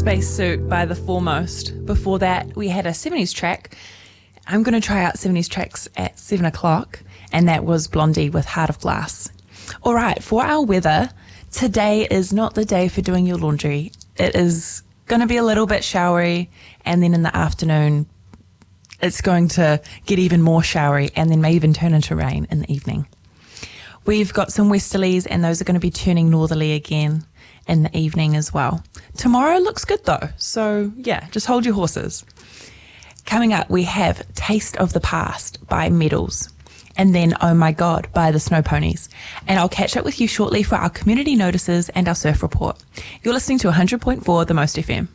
Spacesuit by The Foremost. Before that, we had a 70s track. I'm going to try out 70s tracks at 7 o'clock, and that was Blondie with Heart of Glass. All right, for our weather, today is not the day for doing your laundry. It is going to be a little bit showery, and then in the afternoon, it's going to get even more showery, and then may even turn into rain in the evening. We've got some westerlies, and those are going to be turning northerly again in the evening as well. Tomorrow looks good though, so yeah, just hold your horses. Coming up, we have Taste of the Past by Medals, and then Oh My God by the Snow Ponies. And I'll catch up with you shortly for our community notices and our surf report. You're listening to 100.4 The Most FM.